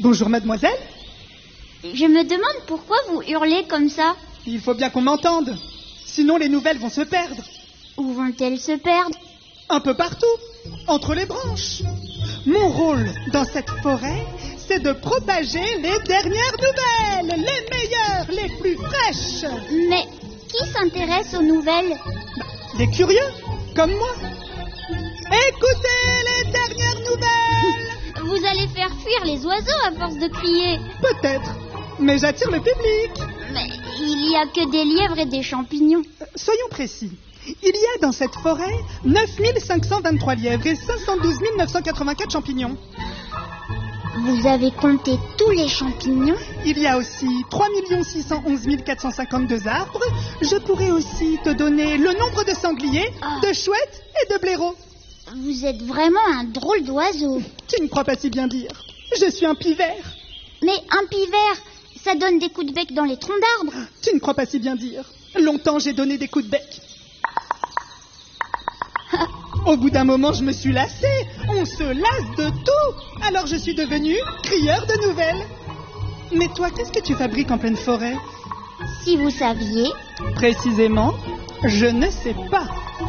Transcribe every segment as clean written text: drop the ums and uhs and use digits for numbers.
Bonjour mademoiselle. Je me demande pourquoi vous hurlez comme ça. Il faut bien qu'on m'entende. Sinon les nouvelles vont se perdre. Où vont-elles se perdre? Un peu partout, entre les branches. Mon rôle dans cette forêt, c'est de propager les dernières nouvelles, les meilleures, les plus fraîches. Mais qui s'intéresse aux nouvelles? Les curieux, comme moi. Écoutez les dernières nouvelles. Vous allez faire fuir les oiseaux à force de crier. Peut-être, mais j'attire le public. Mais il n'y a que des lièvres et des champignons. Soyons précis. Il y a dans cette forêt 9523 lièvres et 512 984 champignons. Vous avez compté tous les champignons? Il y a aussi 3 611 452 arbres. Je pourrais aussi te donner le nombre de sangliers, de chouettes et de blaireaux. Vous êtes vraiment un drôle d'oiseau. Tu ne crois pas si bien dire. Je suis un pivert. Mais un pivert, ça donne des coups de bec dans les troncs d'arbres. Tu ne crois pas si bien dire. Longtemps j'ai donné des coups de bec. Au bout d'un moment, je me suis lassée. On se lasse de tout. Alors je suis devenu crieur de nouvelles. Mais toi, qu'est-ce que tu fabriques en pleine forêt? Si vous saviez. Précisément, je ne sais pas.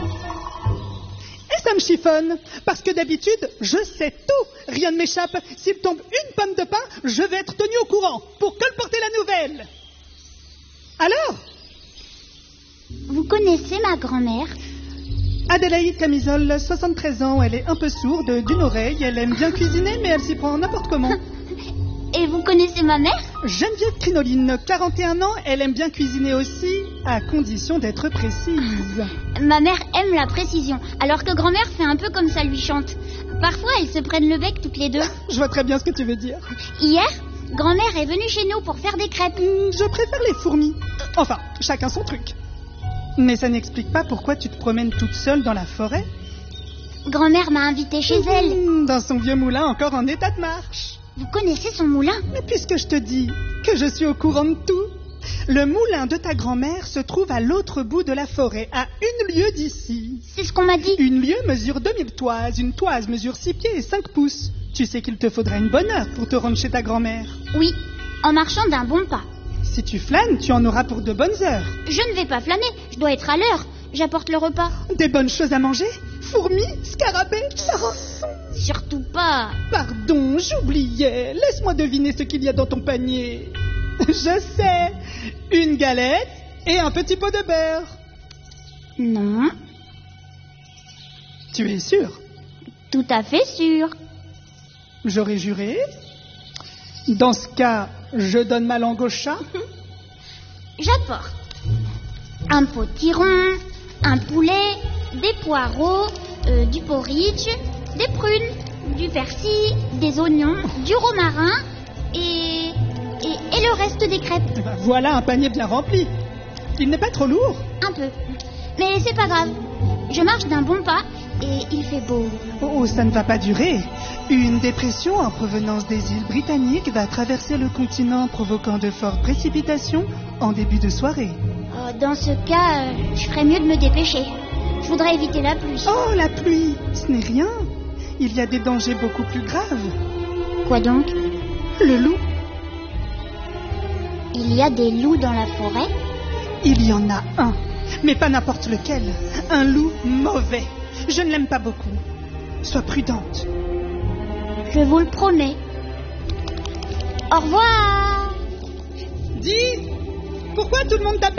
Et ça me chiffonne, parce que d'habitude, je sais tout. Rien ne m'échappe. S'il tombe une pomme de pain, je vais être tenu au courant pour colporter la nouvelle. Alors? Vous connaissez ma grand-mère? Adélaïde Camisole, 73 ans, elle est un peu sourde d'une oreille, elle aime bien cuisiner, mais elle s'y prend n'importe comment. Et vous connaissez ma mère? Geneviève Crinoline, 41 ans, elle aime bien cuisiner aussi, à condition d'être précise. Ma mère aime la précision, alors que grand-mère fait un peu comme ça lui chante. Parfois, elles se prennent le bec toutes les deux. Je vois très bien ce que tu veux dire. Hier, grand-mère est venue chez nous pour faire des crêpes. Je préfère les fourmis. Enfin, chacun son truc. Mais ça n'explique pas pourquoi tu te promènes toute seule dans la forêt. Grand-mère m'a invitée chez elle. Dans son vieux moulin encore en état de marche. Vous connaissez son moulin? Mais puisque je te dis que je suis au courant de tout, le moulin de ta grand-mère se trouve à l'autre bout de la forêt, à 1 lieue d'ici. C'est ce qu'on m'a dit. 1 lieue mesure 2000 toises, une toise mesure 6 pieds et 5 pouces. Tu sais qu'il te faudra une bonne heure pour te rendre chez ta grand-mère. Oui, en marchant d'un bon pas. Si tu flânes, tu en auras pour de bonnes heures. Je ne vais pas flâner, je dois être à l'heure. J'apporte le repas. Des bonnes choses à manger? Fourmis, scarabées, Surtout pas. Pardon, j'oubliais. Laisse-moi deviner ce qu'il y a dans ton panier. Je sais. Une galette et un petit pot de beurre. Non. Tu es sûr? Tout à fait sûr. J'aurais juré. Dans ce cas, je donne ma langue au chat. J'apporte un potiron, un poulet, des poireaux, du porridge, des prunes, du persil, des oignons, du romarin et le reste des crêpes. Voilà un panier bien rempli. Il n'est pas trop lourd? Un peu. Mais c'est pas grave. Je marche d'un bon pas et il fait beau. Oh, ça ne va pas durer. Une dépression en provenance des îles britanniques va traverser le continent, provoquant de fortes précipitations en début de soirée. Dans ce cas, je ferais mieux de me dépêcher. Je voudrais éviter la pluie. Oh, la pluie, ce n'est rien. Il y a des dangers beaucoup plus graves. Quoi donc? Le loup. Il y a des loups dans la forêt? Il y en a un, mais pas n'importe lequel. Un loup mauvais. Je ne l'aime pas beaucoup. Sois prudente. Je vous le promets. Au revoir. Dis, pourquoi tout le monde t'appelle